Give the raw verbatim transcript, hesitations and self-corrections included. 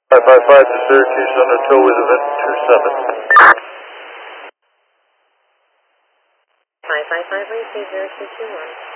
five five five to Syracuse on a tow with event two seven. five five five, receive zero two two one.